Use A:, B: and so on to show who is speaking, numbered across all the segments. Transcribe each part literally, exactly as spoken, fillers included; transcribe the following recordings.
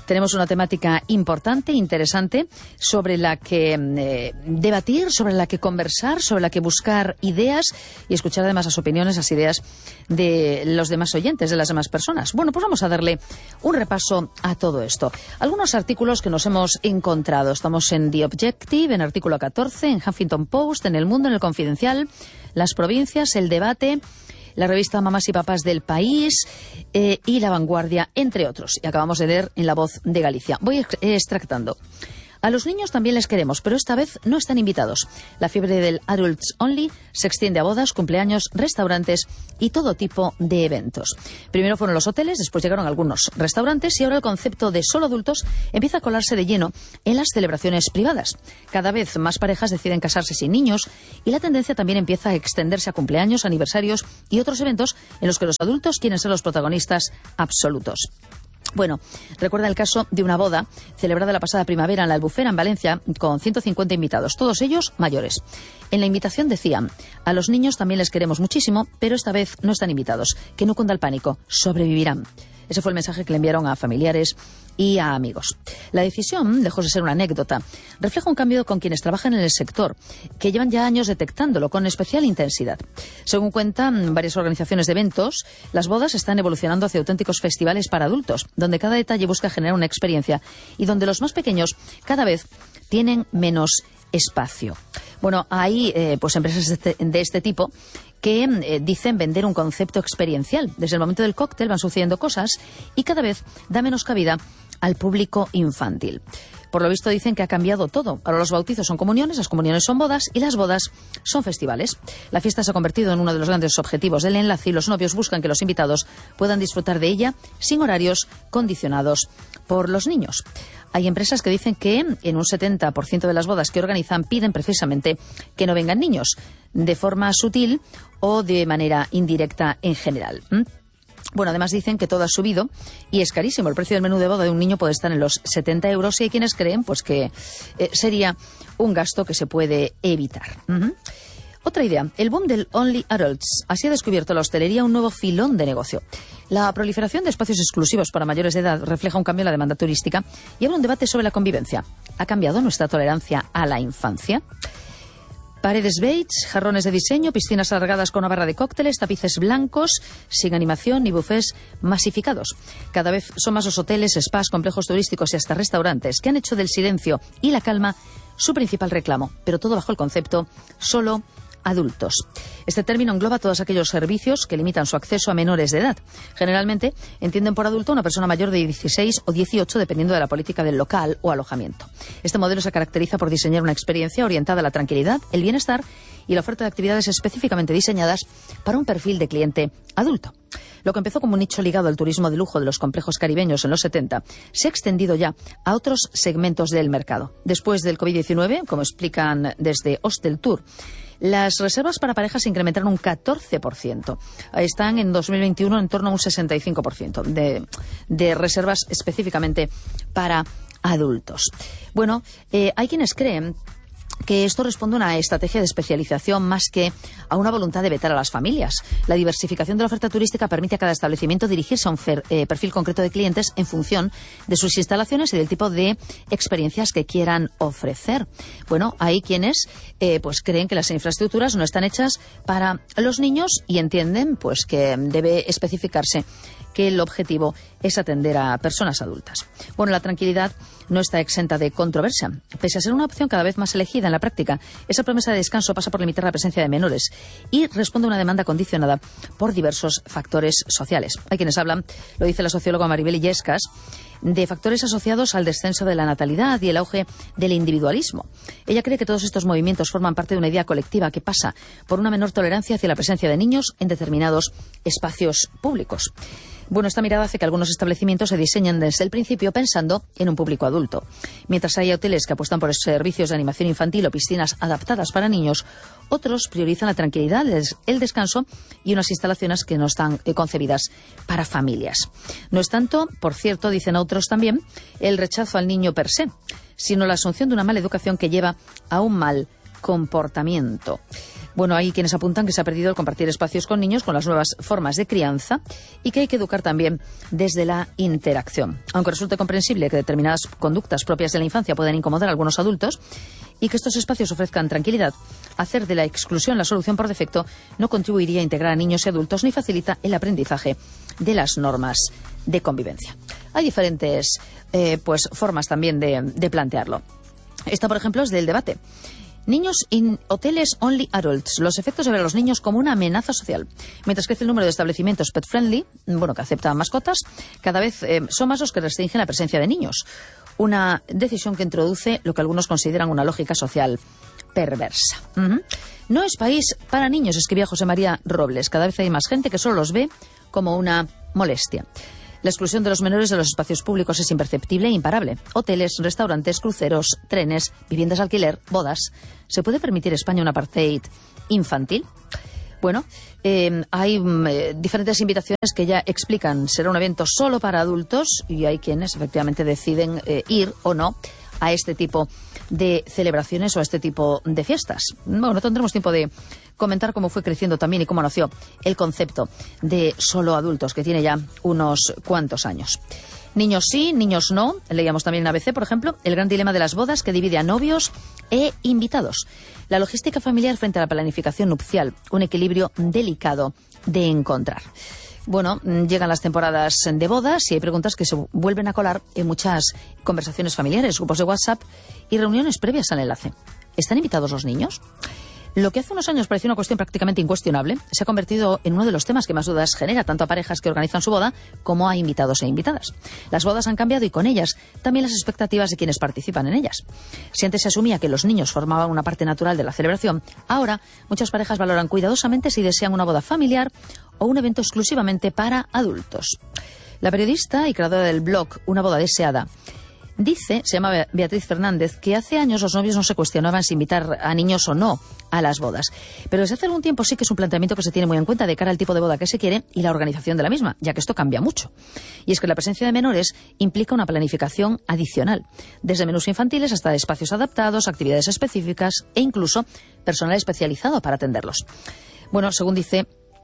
A: tenemos una temática importante, interesante, sobre la que eh, debatir, sobre la que conversar, sobre la que buscar ideas y escuchar además las opiniones, las ideas de los demás oyentes, de las demás personas. Bueno, pues vamos a darle un repaso a todo esto. Algunos artículos que nos hemos encontrado. Estamos en The Objective, en artículo catorce, en Huffington Post, en El Mundo, en El Confidencial, Las Provincias, El Debate, la revista Mamás y Papás del País eh, y La Vanguardia, entre otros. Y acabamos de leer en La Voz de Galicia. Voy extractando. A los niños también les queremos, pero esta vez no están invitados. La fiebre del Adults Only se extiende a bodas, cumpleaños, restaurantes y todo tipo de eventos. Primero fueron los hoteles, después llegaron algunos restaurantes y ahora el concepto de solo adultos empieza a colarse de lleno en las celebraciones privadas. Cada vez más parejas deciden casarse sin niños y la tendencia también empieza a extenderse a cumpleaños, aniversarios y otros eventos en los que los adultos quieren ser los protagonistas absolutos. Bueno, recuerda el caso de una boda celebrada la pasada primavera en la Albufera, en Valencia, con ciento cincuenta invitados, todos ellos mayores. En la invitación decían: a los niños también les queremos muchísimo, pero esta vez no están invitados. Que no cunda el pánico, sobrevivirán. Ese fue el mensaje que le enviaron a familiares y a amigos. La decisión, lejos de ser una anécdota, refleja un cambio con quienes trabajan en el sector, que llevan ya años detectándolo con especial intensidad. Según cuentan varias organizaciones de eventos, las bodas están evolucionando hacia auténticos festivales para adultos, donde cada detalle busca generar una experiencia y donde los más pequeños cada vez tienen menos espacio. Bueno, hay eh, pues empresas de este, de este tipo que eh, dicen vender un concepto experiencial. Desde el momento del cóctel van sucediendo cosas y cada vez da menos cabida al público infantil. Por lo visto dicen que ha cambiado todo. Ahora los bautizos son comuniones, las comuniones son bodas y las bodas son festivales. La fiesta se ha convertido en uno de los grandes objetivos del enlace y los novios buscan que los invitados puedan disfrutar de ella sin horarios condicionados por los niños. Hay empresas que dicen que en un setenta por ciento de las bodas que organizan piden precisamente que no vengan niños, de forma sutil o de manera indirecta en general. ¿Mm? Bueno, además dicen que todo ha subido y es carísimo. El precio del menú de boda de un niño puede estar en los setenta euros y hay quienes creen pues que eh, sería un gasto que se puede evitar. Uh-huh. Otra idea, el boom del Only Adults. Así ha descubierto la hostelería un nuevo filón de negocio. La proliferación de espacios exclusivos para mayores de edad refleja un cambio en la demanda turística y abre un debate sobre la convivencia. ¿Ha cambiado nuestra tolerancia a la infancia? Paredes beige, jarrones de diseño, piscinas alargadas con una barra de cócteles, tapices blancos, sin animación y bufés masificados. Cada vez son más los hoteles, spas, complejos turísticos y hasta restaurantes que han hecho del silencio y la calma su principal reclamo, pero todo bajo el concepto solo adultos. Este término engloba todos aquellos servicios que limitan su acceso a menores de edad. Generalmente entienden por adulto a una persona mayor de dieciséis o dieciocho, dependiendo de la política del local o alojamiento. Este modelo se caracteriza por diseñar una experiencia orientada a la tranquilidad, el bienestar y la oferta de actividades específicamente diseñadas para un perfil de cliente adulto. Lo que empezó como un nicho ligado al turismo de lujo de los complejos caribeños en los setenta se ha extendido ya a otros segmentos del mercado. Después del COVID diecinueve, como explican desde Hostel Tour, las reservas para parejas se incrementaron un catorce por ciento. Están en dos mil veintiuno en torno a un sesenta y cinco por ciento de, de reservas específicamente para adultos. Bueno, eh, hay quienes creen que esto responde a una estrategia de especialización más que a una voluntad de vetar a las familias. La diversificación de la oferta turística permite a cada establecimiento dirigirse a un fer, eh, perfil concreto de clientes en función de sus instalaciones y del tipo de experiencias que quieran ofrecer. Bueno, hay quienes eh, pues creen que las infraestructuras no están hechas para los niños y entienden pues que debe especificarse que el objetivo es atender a personas adultas. Bueno, la tranquilidad no está exenta de controversia. Pese a ser una opción cada vez más elegida en la práctica, esa promesa de descanso pasa por limitar la presencia de menores y responde a una demanda condicionada por diversos factores sociales. Hay quienes hablan, lo dice la socióloga Maribel Illescas, de factores asociados al descenso de la natalidad y el auge del individualismo. Ella cree que todos estos movimientos forman parte de una idea colectiva que pasa por una menor tolerancia hacia la presencia de niños en determinados espacios públicos. Bueno, esta mirada hace que algunos establecimientos se diseñen desde el principio pensando en un público adulto. Mientras hay hoteles que apuestan por servicios de animación infantil o piscinas adaptadas para niños, otros priorizan la tranquilidad, el descanso y unas instalaciones que no están concebidas para familias. No es tanto, por cierto, dicen otros también, el rechazo al niño per se, sino la asunción de una mala educación que lleva a un mal comportamiento. Bueno, hay quienes apuntan que se ha perdido el compartir espacios con niños con las nuevas formas de crianza y que hay que educar también desde la interacción. Aunque resulte comprensible que determinadas conductas propias de la infancia pueden incomodar a algunos adultos y que estos espacios ofrezcan tranquilidad, hacer de la exclusión la solución por defecto no contribuiría a integrar a niños y adultos ni facilita el aprendizaje de las normas de convivencia. Hay diferentes eh, pues, formas también de, de plantearlo. Esta, por ejemplo, es del debate. Niños in hoteles only adults. Los efectos sobre los niños como una amenaza social. Mientras crece el número de establecimientos pet friendly, bueno, que aceptan mascotas, cada vez eh, son más los que restringen la presencia de niños. Una decisión que introduce lo que algunos consideran una lógica social perversa. Uh-huh. No es país para niños, escribía José María Robles. Cada vez hay más gente que solo los ve como una molestia. La exclusión de los menores de los espacios públicos es imperceptible e imparable. Hoteles, restaurantes, cruceros, trenes, viviendas de alquiler, bodas. ¿Se puede permitir España un apartheid infantil? Bueno, eh, hay eh, diferentes invitaciones que ya explican. Será un evento solo para adultos y hay quienes efectivamente deciden eh, ir o no a este tipo de celebraciones o a este tipo de fiestas. Bueno, no tendremos tiempo de comentar cómo fue creciendo también y cómo nació el concepto de solo adultos, que tiene ya unos cuantos años. Niños sí, niños no. Leíamos también en A B C, por ejemplo, el gran dilema de las bodas que divide a novios e invitados. La logística familiar frente a la planificación nupcial, un equilibrio delicado de encontrar. Bueno, llegan las temporadas de bodas y hay preguntas que se vuelven a colar en muchas conversaciones familiares, grupos de WhatsApp y reuniones previas al enlace. ¿Están invitados los niños? Lo que hace unos años parecía una cuestión prácticamente incuestionable se ha convertido en uno de los temas que más dudas genera tanto a parejas que organizan su boda como a invitados e invitadas. Las bodas han cambiado y con ellas también las expectativas de quienes participan en ellas. Si antes se asumía que los niños formaban una parte natural de la celebración, ahora muchas parejas valoran cuidadosamente si desean una boda familiar o un evento exclusivamente para adultos. La periodista y creadora del blog Una boda deseada dice, se llama Beatriz Fernández, que hace años los novios no se cuestionaban si invitar a niños o no a las bodas. Pero desde hace algún tiempo sí que es un planteamiento que se tiene muy en cuenta de cara al tipo de boda que se quiere y la organización de la misma, ya que esto cambia mucho. Y es que la presencia de menores implica una planificación adicional, desde menús infantiles hasta espacios adaptados, actividades específicas e incluso personal especializado para atenderlos. Bueno, según dice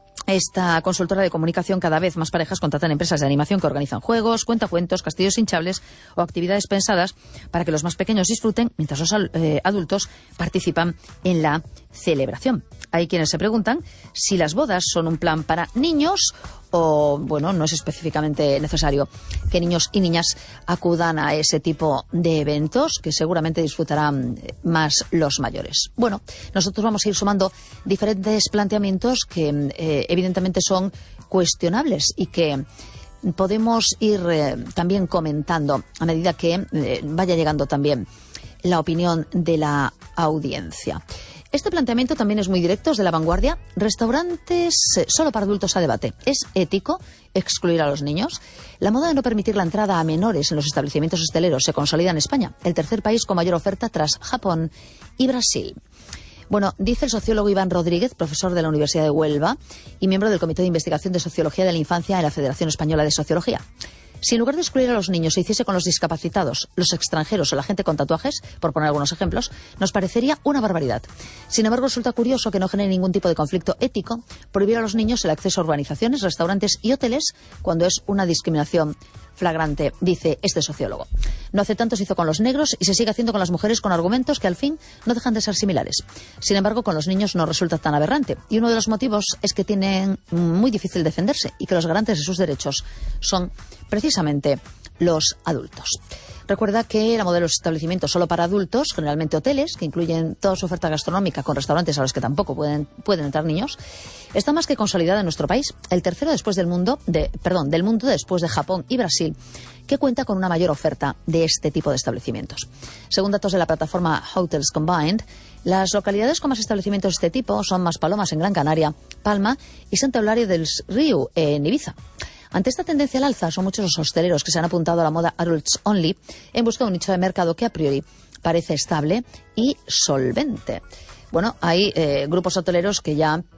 A: esta consultora de comunicación, cada vez más parejas contratan empresas de animación que organizan juegos, cuentacuentos, castillos hinchables o actividades pensadas para que los más pequeños disfruten mientras los eh, adultos participan en la celebración. Hay quienes se preguntan si las bodas son un plan para niños o, bueno, no es específicamente necesario que niños y niñas acudan a ese tipo de eventos que seguramente disfrutarán más los mayores. Bueno, nosotros vamos a ir sumando diferentes planteamientos que eh, evidentemente son cuestionables y que podemos ir eh, también comentando a medida que eh, vaya llegando también la opinión de la audiencia. Este planteamiento también es muy directo, es de La Vanguardia. Restaurantes solo para adultos a debate. ¿Es ético excluir a los niños? La moda de no permitir la entrada a menores en los establecimientos hosteleros se consolida en España, el tercer país con mayor oferta tras Japón y Brasil. Bueno, dice el sociólogo Iván Rodríguez, profesor de la Universidad de Huelva y miembro del Comité de Investigación de Sociología de la Infancia en la Federación Española de Sociología. Si en lugar de excluir a los niños se hiciese con los discapacitados, los extranjeros o la gente con tatuajes, por poner algunos ejemplos, nos parecería una barbaridad. Sin embargo, resulta curioso que no genere ningún tipo de conflicto ético prohibir a los niños el acceso a urbanizaciones, restaurantes y hoteles cuando es una discriminación flagrante, dice este sociólogo. No hace tanto se hizo con los negros y se sigue haciendo con las mujeres con argumentos que al fin no dejan de ser similares. Sin embargo, con los niños no resulta tan aberrante. Y uno de los motivos es que tienen muy difícil defenderse y que los garantes de sus derechos son precisamente los adultos. Recuerda que la modelo de establecimientos solo para adultos, generalmente hoteles, que incluyen toda su oferta gastronómica con restaurantes a los que tampoco pueden, pueden entrar niños, está más que consolidada en nuestro país, el tercero después del mundo, de, perdón, del mundo después de Japón y Brasil, que cuenta con una mayor oferta de este tipo de establecimientos. Según datos de la plataforma Hotels Combined, las localidades con más establecimientos de este tipo son Maspalomas en Gran Canaria, Palma y Santa Eulalia del Riu en Ibiza. Ante esta tendencia al alza, son muchos los hosteleros que se han apuntado a la moda adults only en busca de un nicho de mercado que a priori parece estable y solvente. Bueno, hay eh, grupos hoteleros que ya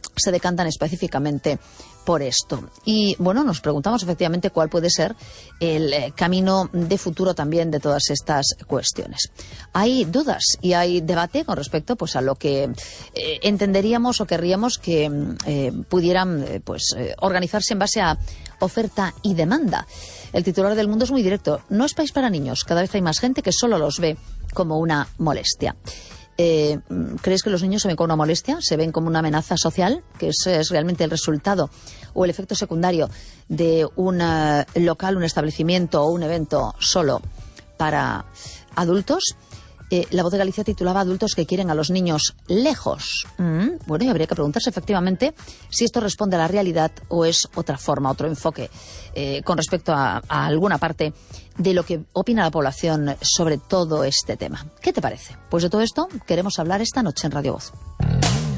A: se decantan específicamente por esto. Y bueno, nos preguntamos efectivamente cuál puede ser el eh, camino de futuro también de todas estas cuestiones. Hay dudas y hay debate con respecto pues a lo que eh, entenderíamos o querríamos que eh, pudieran eh, pues eh, organizarse en base a oferta y demanda. El titular del Mundo es muy directo. No es país para niños. Cada vez hay más gente que solo los ve como una molestia. Eh, ¿Crees que los niños se ven como una molestia? ¿Se ven como una amenaza social? ¿Que ese es realmente el resultado o el efecto secundario de un uh, local, un establecimiento o un evento solo para adultos? Eh, la Voz de Galicia titulaba Adultos que quieren a los niños lejos. Mm, bueno, y habría que preguntarse efectivamente si esto responde a la realidad o es otra forma, otro enfoque eh, con respecto a, a alguna parte de lo que opina la población sobre todo este tema. ¿Qué te parece? Pues de todo esto queremos hablar esta noche en Radio Voz.